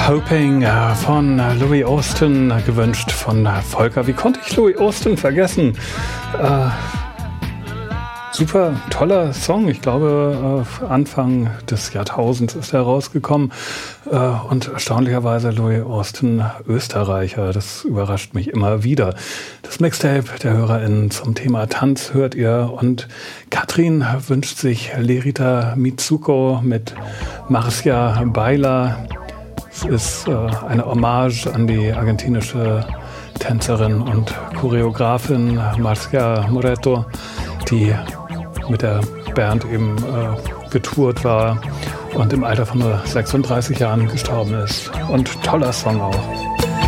Hoping von Louis Austin, gewünscht von Volker. Wie konnte ich Louis Austin vergessen? Super toller Song. Ich glaube, Anfang des Jahrtausends ist er rausgekommen. Und erstaunlicherweise Louis Austin Österreicher. Das überrascht mich immer wieder. Das Mixtape der HörerInnen zum Thema Tanz hört ihr. Und Katrin wünscht sich Lerita Mitsuko mit Marcia Baila. Es ist eine Hommage an die argentinische Tänzerin und Choreografin Marcia Moretto, die mit der Band eben getourt war und im Alter von nur 36 Jahren gestorben ist. Und toller Song auch.